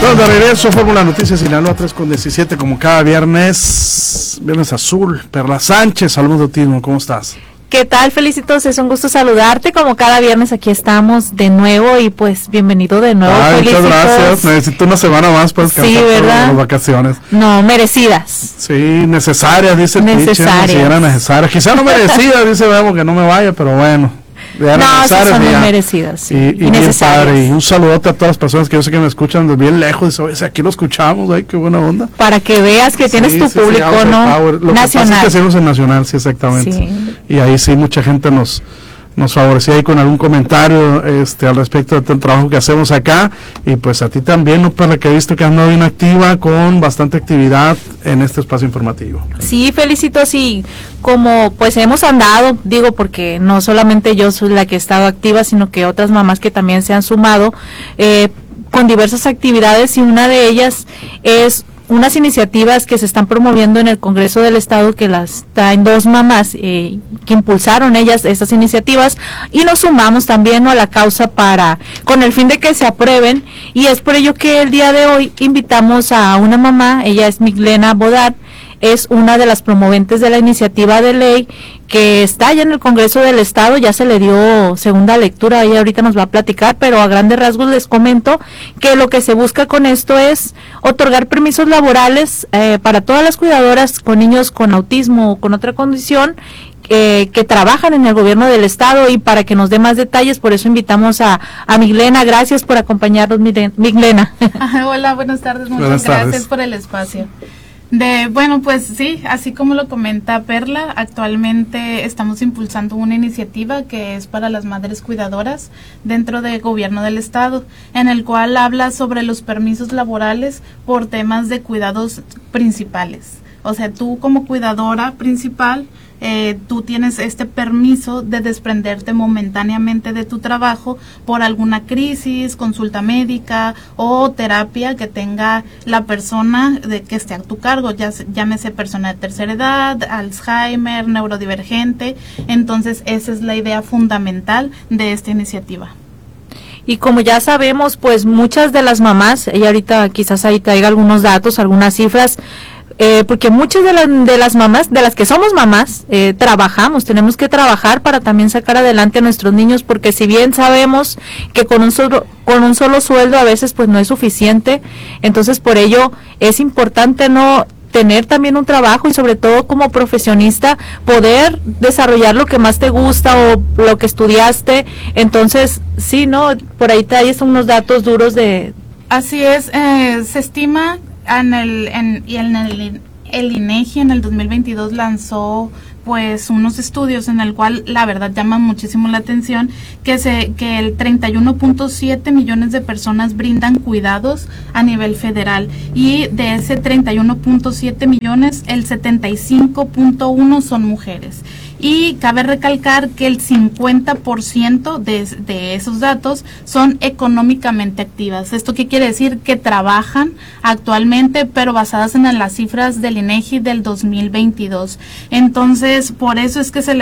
Estamos de regreso, Fórmula Noticias Sinaloa 3:17, como cada viernes azul. Perla Sánchez, saludos de ti, ¿cómo estás? ¿Qué tal? Felicitos, es un gusto saludarte, como cada viernes aquí estamos de nuevo y pues bienvenido de nuevo. Muchas gracias, necesito una semana más para descansar, sí, ¿verdad? Las vacaciones. No, merecidas. Sí, necesarias, dice el necesarias. Si eran necesarias, quizá no merecidas, dice, veamos que no me vaya, pero bueno. No, son muy merecidas, sí, y necesarias. Padre, y un saludote a todas las personas que yo sé que me escuchan de bien lejos, dice, aquí lo escuchamos, ay, qué buena onda. Para que veas que tienes tu público, ¿no? Lo nacional. Que pasa es que hacemos en Nacional, sí, exactamente. Sí. Y ahí sí, mucha gente nos favorecía ahí con algún comentario al respecto del trabajo que hacemos acá, y pues a ti también, ¿no? Para que he visto que has andado bien activa, con bastante actividad en este espacio informativo. Sí, felicitos, y como pues hemos andado, digo, porque no solamente yo soy la que he estado activa, sino que otras mamás que también se han sumado con diversas actividades, y una de ellas es unas iniciativas que se están promoviendo en el Congreso del Estado, que las traen dos mamás que impulsaron ellas estas iniciativas, y nos sumamos también, ¿no?, a la causa con el fin de que se aprueben, y es por ello que el día de hoy invitamos a una mamá. Ella es Miglena Bodar, es una de las promoventes de la iniciativa de ley que está ya en el Congreso del Estado. Ya se le dio segunda lectura, ella ahorita nos va a platicar, pero a grandes rasgos les comento que lo que se busca con esto es otorgar permisos laborales para todas las cuidadoras con niños con autismo o con otra condición que trabajan en el gobierno del Estado, y para que nos dé más detalles, por eso invitamos a Miglena. Gracias por acompañarnos, Miglena. Hola, buenas tardes, muchas gracias por el espacio. Bueno, pues sí, así como lo comenta Perla, actualmente estamos impulsando una iniciativa que es para las madres cuidadoras dentro del gobierno del Estado, en el cual habla sobre los permisos laborales por temas de cuidados principales. O sea, tú como cuidadora principal, tú tienes este permiso de desprenderte momentáneamente de tu trabajo por alguna crisis, consulta médica o terapia que tenga la persona que esté a tu cargo, llámese persona de tercera edad, Alzheimer, neurodivergente. Entonces esa es la idea fundamental de esta iniciativa. Y como ya sabemos, pues muchas de las mamás, ella ahorita quizás ahí traiga algunos datos, algunas cifras, porque muchas de las mamás, de las que somos mamás, tenemos que trabajar para también sacar adelante a nuestros niños, porque si bien sabemos que con un solo sueldo a veces pues no es suficiente, entonces por ello es importante no tener también un trabajo, y sobre todo como profesionista poder desarrollar lo que más te gusta o lo que estudiaste. Entonces sí, no, por ahí traes unos datos duros de... Así es, se estima el INEGI en el 2022 lanzó pues unos estudios en el cual la verdad llama muchísimo la atención que el 31.7 millones de personas brindan cuidados a nivel federal, y de ese 31.7 millones el 75.1 son mujeres. Y cabe recalcar que el 50% de esos datos son económicamente activas. ¿Esto qué quiere decir? Que trabajan actualmente, pero basadas en las cifras del INEGI del 2022. Entonces, por eso es que se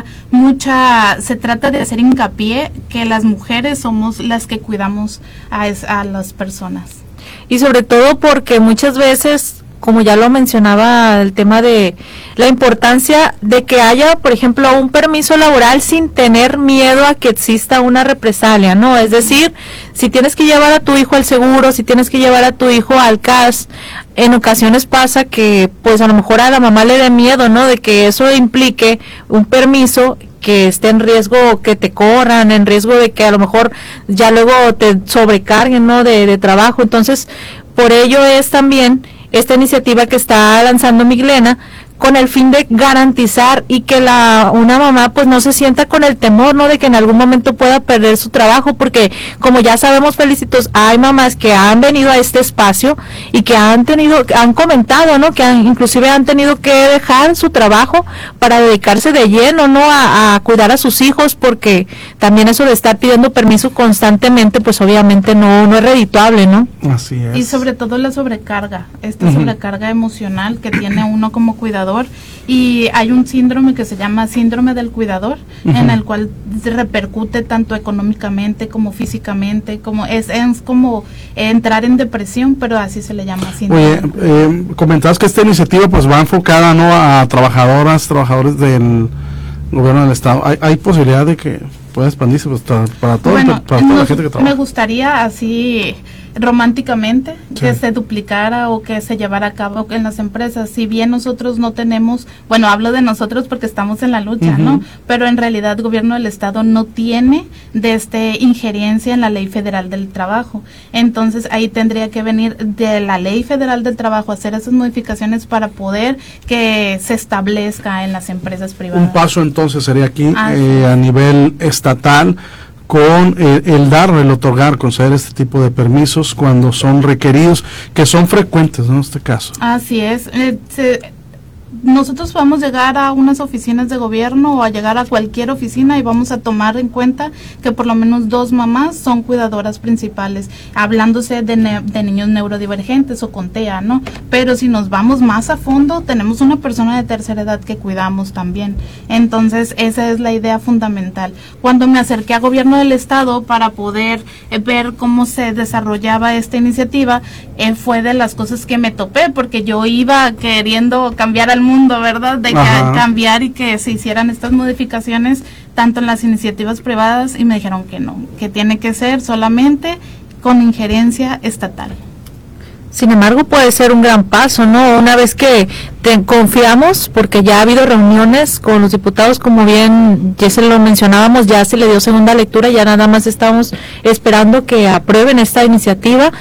trata de hacer hincapié que las mujeres somos las que cuidamos a las personas. Y sobre todo porque muchas veces, como ya lo mencionaba, el tema de la importancia de que haya, por ejemplo, un permiso laboral sin tener miedo a que exista una represalia, ¿no? Es decir, si tienes que llevar a tu hijo al seguro, si tienes que llevar a tu hijo al CAS, en ocasiones pasa que pues a lo mejor a la mamá le dé miedo, ¿no?, de que eso implique un permiso que esté en riesgo, que te corran, en riesgo de que a lo mejor ya luego te sobrecarguen, ¿no?, de trabajo. Entonces, por ello es también esta iniciativa que está lanzando Miglena, con el fin de garantizar y que una mamá pues no se sienta con el temor, ¿no?, de que en algún momento pueda perder su trabajo, porque como ya sabemos, Felicitos, hay mamás que han venido a este espacio y que han comentado, ¿no?, que inclusive han tenido que dejar su trabajo para dedicarse de lleno, ¿no?, a cuidar a sus hijos, porque también eso de estar pidiendo permiso constantemente pues obviamente no es redituable, ¿no? Así es. Y sobre todo la sobrecarga, sobrecarga emocional que tiene uno como cuidador. Y hay un síndrome que se llama síndrome del cuidador, en el cual se repercute tanto económicamente como físicamente, como es como entrar en depresión, pero así se le llama síndrome. Oye, comentabas que esta iniciativa pues va enfocada, ¿no?, a trabajadores del gobierno del estado. ¿Hay posibilidad de que pueda expandirse pues, para toda la gente que trabaja? Me gustaría así románticamente que se duplicara o que se llevara a cabo en las empresas. Si bien nosotros no tenemos, bueno, hablo de nosotros porque estamos en la lucha, ¿no? Pero en realidad el gobierno del estado no tiene injerencia en la ley federal del trabajo. Entonces ahí tendría que venir de la ley federal del trabajo hacer esas modificaciones para poder que se establezca en las empresas privadas. Un paso entonces sería aquí a nivel estatal, con el otorgar, conceder este tipo de permisos cuando son requeridos, que son frecuentes, ¿no?, en este caso. Así es. Nosotros vamos a llegar a unas oficinas de gobierno o a llegar a cualquier oficina y vamos a tomar en cuenta que por lo menos 2 mamás son cuidadoras principales, hablándose de niños neurodivergentes o con TEA, ¿no? Pero si nos vamos más a fondo, tenemos una persona de tercera edad que cuidamos también. Entonces, esa es la idea fundamental. Cuando me acerqué a gobierno del estado para poder ver cómo se desarrollaba esta iniciativa, fue de las cosas que me topé, porque yo iba queriendo cambiar al mundo, ¿verdad? De cambiar y que se hicieran estas modificaciones tanto en las iniciativas privadas, y me dijeron que no, que tiene que ser solamente con injerencia estatal. Sin embargo, puede ser un gran paso, ¿no? Una vez que confiamos, porque ya ha habido reuniones con los diputados, como bien ya se lo mencionábamos, ya se le dio segunda lectura, ya nada más estamos esperando que aprueben esta iniciativa.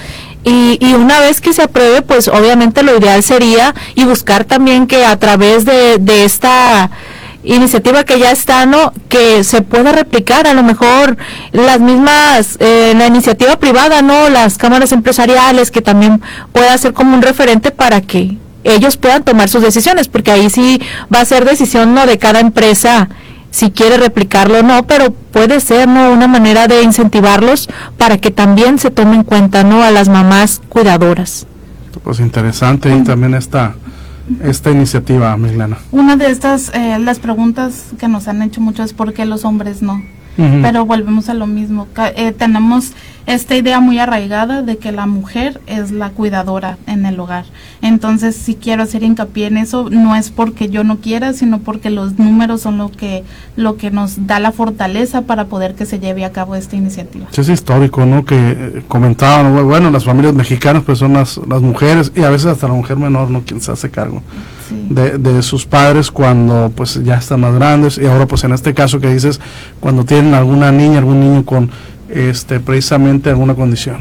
Y una vez que se apruebe, pues obviamente lo ideal sería y buscar también que a través de esta iniciativa que ya está, ¿no?, que se pueda replicar a lo mejor las mismas, la iniciativa privada, ¿no?, las cámaras empresariales, que también pueda ser como un referente para que ellos puedan tomar sus decisiones, porque ahí sí va a ser decisión, ¿no?, de cada empresa si quiere replicarlo o no, pero puede ser, ¿no?, una manera de incentivarlos para que también se tome en cuenta, ¿no?, a las mamás cuidadoras. Pues interesante, y también esta iniciativa, Miglena. Una de estas, las preguntas que nos han hecho mucho es ¿por qué los hombres no? Pero volvemos a lo mismo. Tenemos esta idea muy arraigada de que la mujer es la cuidadora en el hogar. Entonces, si quiero hacer hincapié en eso, no es porque yo no quiera, sino porque los números son lo que nos da la fortaleza para poder que se lleve a cabo esta iniciativa. Es histórico, ¿no?, que comentaban, bueno, las familias mexicanas pues son las mujeres, y a veces hasta la mujer menor, ¿no?, quien se hace cargo de sus padres cuando pues ya están más grandes. Y ahora pues en este caso que dices, cuando tienen alguna niña, algún niño con precisamente alguna condición.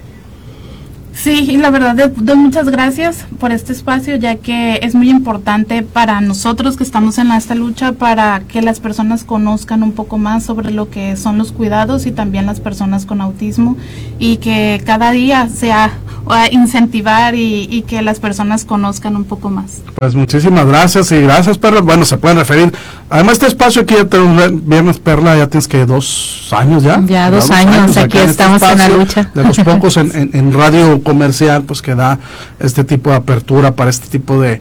Sí, y la verdad doy muchas gracias por este espacio, ya que es muy importante para nosotros que estamos en esta lucha, para que las personas conozcan un poco más sobre lo que son los cuidados y también las personas con autismo, y que cada día sea incentivar y que las personas conozcan un poco más. Pues muchísimas gracias, y gracias, Perla. Bueno, se pueden referir. Además, este espacio aquí ya viernes, Perla, ya tienes que 2 años ya. Ya 2 años, aquí estamos en la lucha. De los pocos en radio comercial, pues que da este tipo de apertura para este tipo de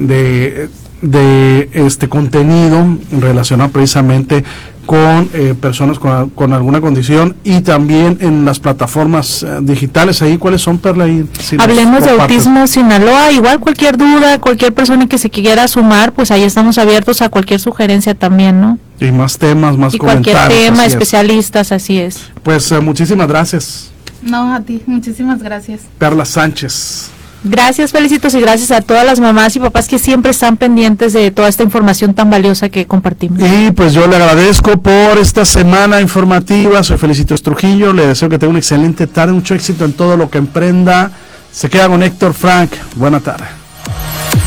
contenido relacionado precisamente con personas con alguna condición, y también en las plataformas digitales. Ahí, ¿cuáles son, Perla? Ahí, si hablemos de Autismo Sinaloa. Igual cualquier duda, cualquier persona que se quiera sumar, pues ahí estamos abiertos a cualquier sugerencia también, ¿no? Y más temas, más y comentarios. Cualquier tema, especialistas, así es. Pues muchísimas gracias. No, a ti, muchísimas gracias. Perla Sánchez. Gracias, Felicitos, y gracias a todas las mamás y papás que siempre están pendientes de toda esta información tan valiosa que compartimos. Y pues yo le agradezco por esta semana informativa. Soy Felicitos Trujillo, le deseo que tenga una excelente tarde, mucho éxito en todo lo que emprenda. Se queda con Héctor Frank. Buena tarde.